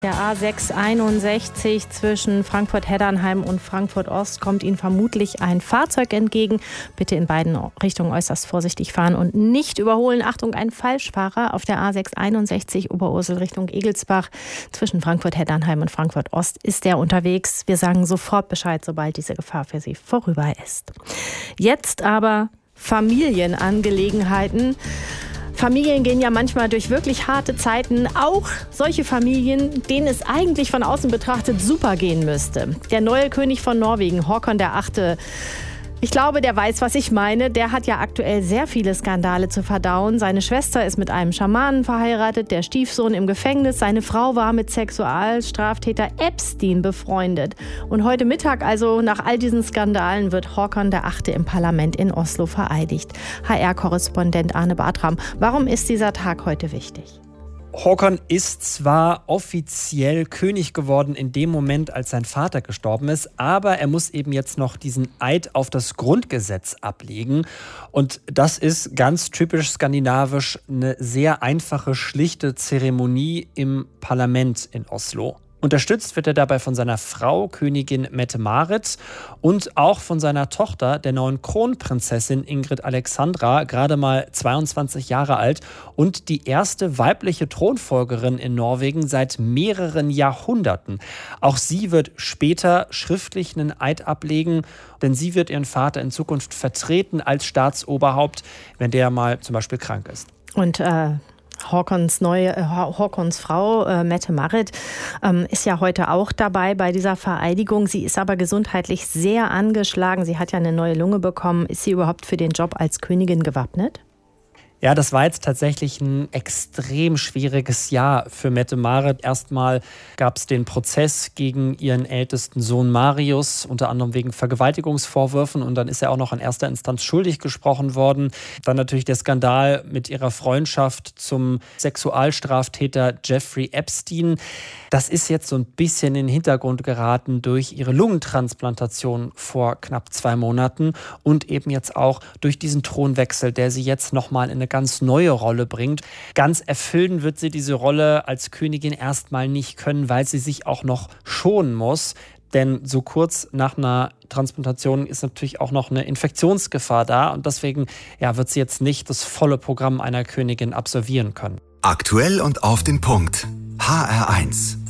Der A661 zwischen Frankfurt-Heddernheim und Frankfurt-Ost kommt Ihnen vermutlich ein Fahrzeug entgegen. Bitte in beiden Richtungen äußerst vorsichtig fahren und nicht überholen. Achtung, ein Falschfahrer auf der A661 Oberursel Richtung Egelsbach. Zwischen Frankfurt-Heddernheim und Frankfurt-Ost ist der unterwegs. Wir sagen sofort Bescheid, sobald diese Gefahr für Sie vorüber ist. Jetzt aber Familienangelegenheiten. Familien gehen ja manchmal durch wirklich harte Zeiten, auch solche Familien, denen es eigentlich von außen betrachtet super gehen müsste. Der neue König von Norwegen, Håkon VIII., ich glaube, der weiß, was ich meine. Der hat ja aktuell sehr viele Skandale zu verdauen. Seine Schwester ist mit einem Schamanen verheiratet, der Stiefsohn im Gefängnis. Seine Frau war mit Sexualstraftäter Epstein befreundet. Und heute Mittag, also nach all diesen Skandalen, wird Håkon VIII. Im Parlament in Oslo vereidigt. HR-Korrespondent Arne Bartram, warum ist dieser Tag heute wichtig? Håkon ist zwar offiziell König geworden in dem Moment, als sein Vater gestorben ist, aber er muss eben jetzt noch diesen Eid auf das Grundgesetz ablegen. Und das ist ganz typisch skandinavisch eine sehr einfache, schlichte Zeremonie im Parlament in Oslo. Unterstützt wird er dabei von seiner Frau, Königin Mette-Marit, und auch von seiner Tochter, der neuen Kronprinzessin Ingrid Alexandra, gerade mal 22 Jahre alt und die erste weibliche Thronfolgerin in Norwegen seit mehreren Jahrhunderten. Auch sie wird später schriftlich einen Eid ablegen, denn sie wird ihren Vater in Zukunft vertreten als Staatsoberhaupt, wenn der mal zum Beispiel krank ist. Und Håkons Frau Mette-Marit ist ja heute auch dabei bei dieser Vereidigung. Sie ist aber gesundheitlich sehr angeschlagen. Sie hat ja eine neue Lunge bekommen. Ist sie überhaupt für den Job als Königin gewappnet? Ja, das war jetzt tatsächlich ein extrem schwieriges Jahr für Mette-Marit. Erstmal gab es den Prozess gegen ihren ältesten Sohn Marius, unter anderem wegen Vergewaltigungsvorwürfen. Und dann ist er auch noch in erster Instanz schuldig gesprochen worden. Dann natürlich der Skandal mit ihrer Freundschaft zum Sexualstraftäter Jeffrey Epstein. Das ist jetzt so ein bisschen in den Hintergrund geraten durch ihre Lungentransplantation vor knapp 2 Monaten und eben jetzt auch durch diesen Thronwechsel, der sie jetzt nochmal in eine ganz neue Rolle bringt. Ganz erfüllen wird sie diese Rolle als Königin erstmal nicht können, weil sie sich auch noch schonen muss. Denn so kurz nach einer Transplantation ist natürlich auch noch eine Infektionsgefahr da. Und deswegen wird sie jetzt nicht das volle Programm einer Königin absolvieren können. Aktuell und auf den Punkt. HR1.